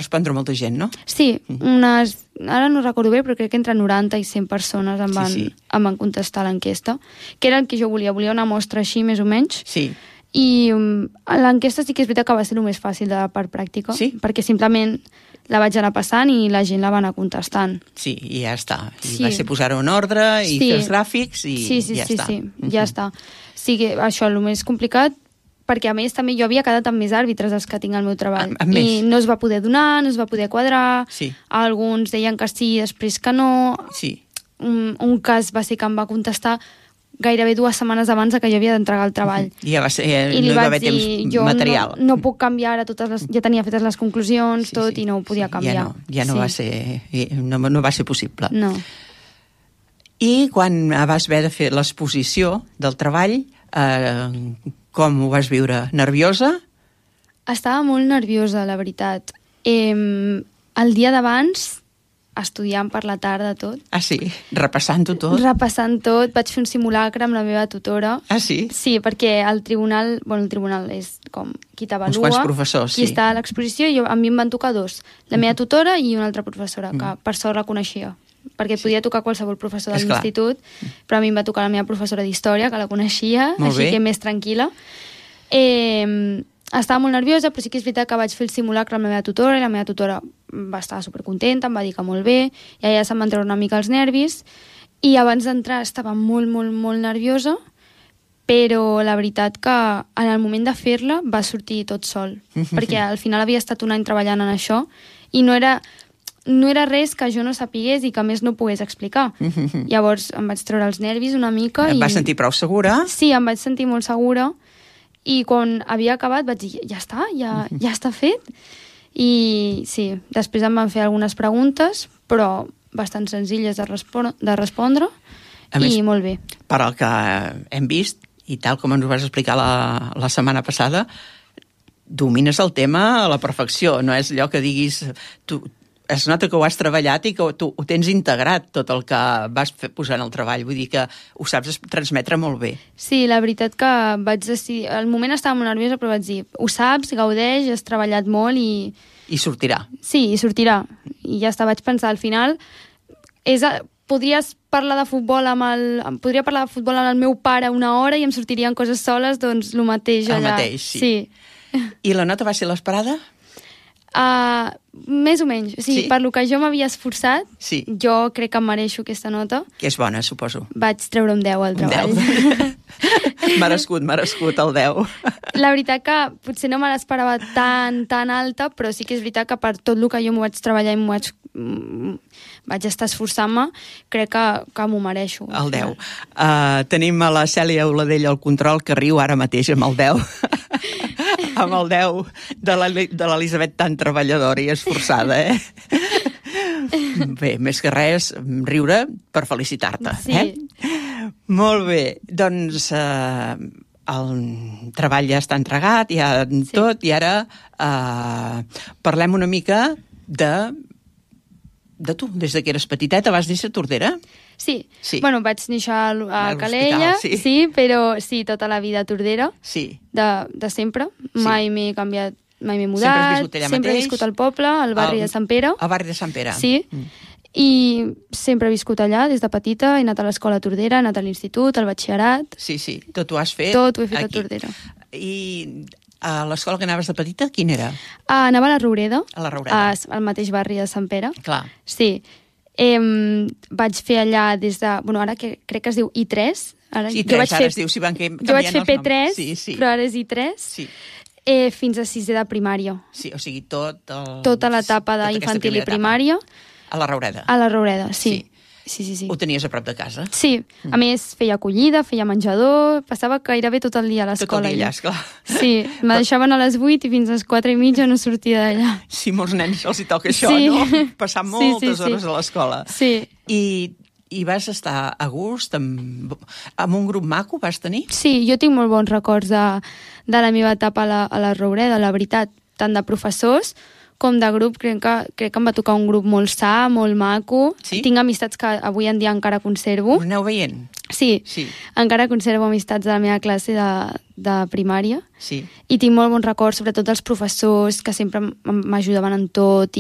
respondre molta gent, no? Sí, ara no recordo bé, però crec que entre 90 i 100 persones em van contestar a l'enquesta, que era el que jo volia una mostra així, més o menys. Sí. I l'enquesta sí que és veritat que va ser el més fàcil de la part pràctica, perquè simplement la vaig anar passant i la gent la va anar contestant. Sí, i ja està. I va ser posar-ho en ordre i fer els gràfics i ja està. Sí, ja està. Sí que això, el més complicat, perquè a més també jo havia quedat amb més àrbitres dels que tinc al meu treball. I no es va poder donar, no es va poder quadrar, alguns deien que sí, després que no. Un cas va ser que em va contestar gairebé 2 setmanes abans que jo havia d'entregar el treball. I ja va ser, no hi va haver temps material. No puc canviar ara ja tenia fetes les conclusions, i no ho podia canviar. Ja no va ser, no va ser possible. No. I quan vas haver de fer l'exposició del treball, com ho vas viure? Nerviosa? Estava molt nerviosa, la veritat. El dia d'abans, estudiant per la tarda tot. Ah, sí? Repassant-ho tot? Repassant tot. Vaig fer un simulacre amb la meva tutora. Ah, sí? Sí, perquè el tribunal és com qui t'avalua. Uns quants professors, qui està a l'exposició, i a mi em van tocar 2. La meva tutora i una altra professora, que per sort la coneixia. Perquè podia tocar qualsevol professor de l'institut, però a mi em va tocar la meva professora d'història, que la coneixia, així que més tranquil·la. Estava molt nerviosa, però sí que és veritat que vaig fer el simulacre amb la meva tutora, i la meva tutora va estar supercontenta, em va dir que molt bé, i allà se'm van treure una mica els nervis, i abans d'entrar estava molt, molt, molt nerviosa, però la veritat que en el moment de fer-la va sortir tot sol, perquè al final havia estat un any treballant en això, i no era res que jo no sapigués i que a més no pogués explicar. Llavors em vaig treure els nervis una mica. Et vas sentir prou segura? Sí, em vaig sentir molt segura, i quan havia acabat vaig dir, ja està, ja està fet. I sí, després em van fer algunes preguntes, però bastant senzilles de respondre, i molt bé. Per al que hem vist, i tal com ens ho vas explicar la setmana passada, domines el tema a la perfecció, no és allò que diguis... Es nota que ho has treballat i que tu ho tens integrat, tot el que vas posar en el treball. Vull dir que ho saps transmetre molt bé. Sí, la veritat que vaig decidir... Al moment estava molt nerviosa, però vaig dir, ho saps, gaudeix, has treballat molt i... I sortirà. Sí, i sortirà. I ja està, vaig pensar, al final... Podries parlar de futbol podria parlar de futbol amb el meu pare una hora i em sortirien coses soles, doncs el mateix allà. El mateix, sí. I la nota va ser l'esperada? Més o menys. Sí. Per lo que jo m'havia esforçat, jo crec que em mereixo aquesta nota. Que és bona, suposo. Vaig treure un 10 al treball. Merescut, el 10. La veritat que potser no me l'esperava tan alta, però sí que és veritat que per tot el que jo m'ho vaig treballar i vaig estar esforçant-me, crec que m'ho mereixo. El 10. Tenim a la Cèlia Oladell al control, que riu ara mateix amb el 10. Amb el 10 de l'Elisabet tan treballadora i esforçada, Bé, més que res, riure per felicitar-te, Molt bé, doncs el treball ja està entregat, ja tot, i ara parlem una mica de tu, des que eres petiteta. Vas néixer a Tordera? Sí. Bueno, vaig néixer a Calella, però sí, tota la vida a Tordera, de sempre. Mai m'he canviat, mai m'he mudat, sempre he viscut al poble, al barri de Sant Pere. Al barri de Sant Pere. Sí, i sempre he viscut allà, des de petita, he anat a l'escola a Tordera, he anat a l'institut, al batxillerat. Sí, tot ho has fet? Tot ho he fet a Tordera. I a l'escola que anaves de petita, quina era? Anava a la Roureda. A la Roureda. Al mateix barri de Sant Pere. Clar. Sí. Vaig fer allà des de... Bueno, ara crec que es diu I3. Ara es diu, si van canviant els noms. Jo vaig fer P3, però ara és I3. Sí. Fins a 6è de primària. Sí, o sigui, tota l'etapa d'infantil i primària. A la Roureda. A la Roureda, sí. Ho tenies a prop de casa? Sí. A més, feia acollida, feia menjador, passava gairebé tot el dia a l'escola. Tot el dia, esclar. Sí, me deixaven a les 8 i fins a les 4:30 no sortia d'allà. Sí, molts nens els hi toca això, no? Passar moltes hores a l'escola. Sí. I vas estar a gust amb un grup maco, vas tenir? Sí, jo tinc molt bons records de la meva etapa a la Roureda, la veritat, tant de professors com de grup. Crec que em va tocar un grup molt sa, molt maco. Sí? Tinc amistats que avui en dia encara conservo. Us aneu veient? Sí, encara conservo amistats de la meva classe de primària. Sí. I tinc molt bons records, sobretot dels professors, que sempre m'ajudaven en tot,